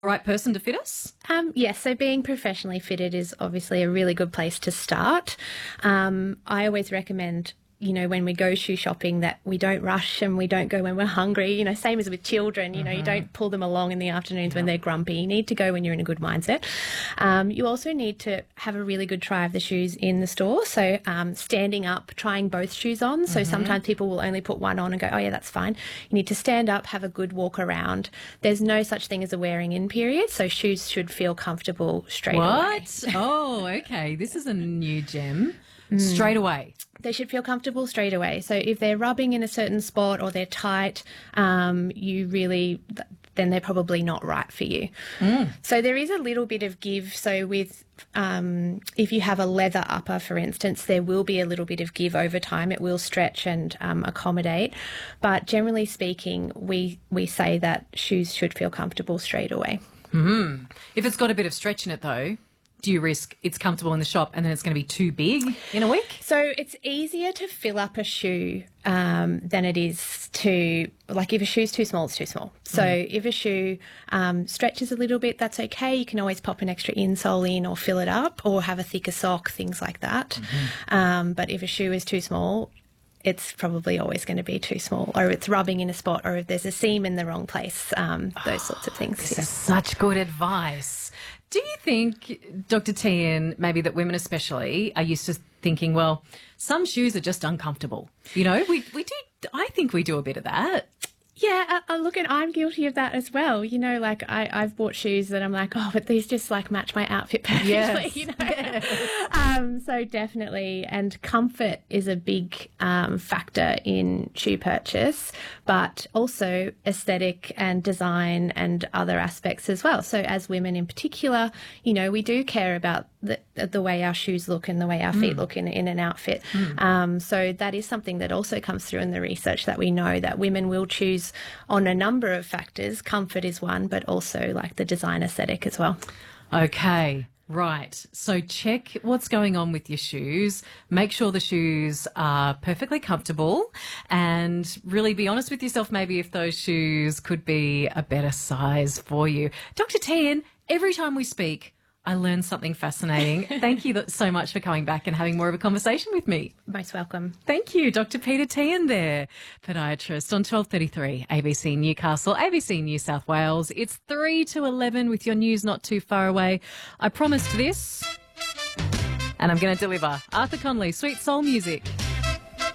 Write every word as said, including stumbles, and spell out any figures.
right person to fit us? Um, yes, so being professionally fitted is obviously a really good place to start. Um, I always recommend, you know, when we go shoe shopping that we don't rush and we don't go when we're hungry. You know, same as with children, you know, mm-hmm. you don't pull them along in the afternoons yep. when they're grumpy. You need to go when you're in a good mindset. Um, you also need to have a really good try of the shoes in the store. So um, standing up, trying both shoes on. So mm-hmm. sometimes people will only put one on and go, oh, yeah, that's fine. You need to stand up, have a good walk around. There's no such thing as a wearing in period. So shoes should feel comfortable straight what? away. What? Oh, okay. This is a new gem. Mm. Straight away. They should feel comfortable straight away. So if they're rubbing in a certain spot or they're tight, um, you really, then they're probably not right for you. Mm. So there is a little bit of give. So with, um, if you have a leather upper, for instance, there will be a little bit of give over time. It will stretch and um, accommodate. But generally speaking, we, we say that shoes should feel comfortable straight away. Mm-hmm. If it's got a bit of stretch in it though, do you risk it's comfortable in the shop and then it's going to be too big in a week? So it's easier to fill up a shoe um, than it is to, like if a shoe's too small, it's too small. So mm. if a shoe um, stretches a little bit, that's okay. You can always pop an extra insole in or fill it up or have a thicker sock, things like that. Mm-hmm. Um, but if a shoe is too small, it's probably always going to be too small, or it's rubbing in a spot, or if there's a seam in the wrong place, um, those oh, sorts of things. This yeah. is such good advice. Do you think, Doctor Tehan, maybe that women especially are used to thinking, well, some shoes are just uncomfortable? You know, we, we do, I think we do a bit of that. Yeah, uh, look, and I'm guilty of that as well. You know, like I, I've bought shoes that I'm like, oh, but these just like match my outfit perfectly, yes. you know. Yes. um, so definitely, and comfort is a big um, factor in shoe purchase, but also aesthetic and design and other aspects as well. So as women in particular, you know, we do care about the, the way our shoes look and the way our feet mm. look in, in an outfit. Mm. Um, so that is something that also comes through in the research, that we know that women will choose on a number of factors. Comfort is one, but also like the design aesthetic as well. Okay, right. So check what's going on with your shoes. Make sure the shoes are perfectly comfortable and really be honest with yourself maybe if those shoes could be a better size for you. Doctor Tehan, every time we speak, I learned something fascinating. Thank you so much for coming back and having more of a conversation with me. Most welcome. Thank you. Doctor Peter Tehan there, podiatrist on twelve thirty-three A B C Newcastle, A B C New South Wales. It's three to eleven with your news not too far away. I promised this and I'm going to deliver. Arthur Conley, Sweet Soul Music.